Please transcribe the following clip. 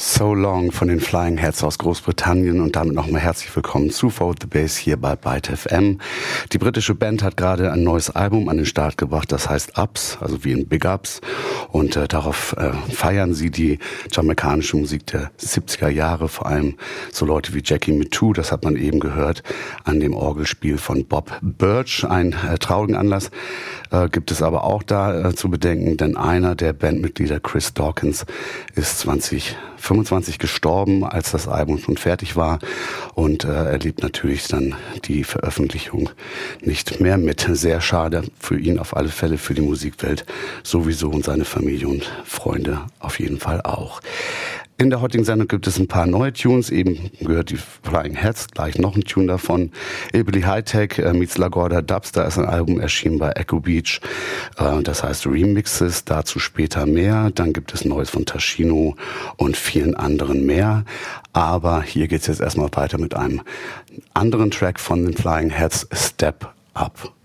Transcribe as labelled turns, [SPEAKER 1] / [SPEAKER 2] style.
[SPEAKER 1] So Long von den Flying Heads aus Großbritannien und damit nochmal herzlich willkommen zu Forward the Bass hier bei Byte FM. Die britische Band hat gerade ein neues Album an den Start gebracht, das heißt Ups, also wie in Big Ups, und darauf feiern sie die jamaikanische Musik der 70er Jahre, vor allem so Leute wie Jackie Mittoo, das hat man eben gehört an dem Orgelspiel von Bob Birch. Ein traurigen Anlass gibt es aber auch zu bedenken, denn einer der Bandmitglieder, Chris Dawkins, ist 2025 gestorben, als das Album schon fertig war, und erlebt natürlich dann die Veröffentlichung nicht mehr mit. Sehr schade für ihn auf alle Fälle, für die Musikwelt sowieso und seine Familie und Freunde auf jeden Fall auch. In der heutigen Sendung gibt es ein paar neue Tunes, eben gehört die Flying Heads, gleich noch ein Tune davon. Hillbilly High-Tech meets LaGuardia Dubs, da ist ein Album erschienen bei Echo Beach, das heißt Remixes, dazu später mehr. Dann gibt es Neues von Tashino und vielen anderen mehr. Aber hier geht's jetzt erstmal weiter mit einem anderen Track von den Flying Heads, Step Up.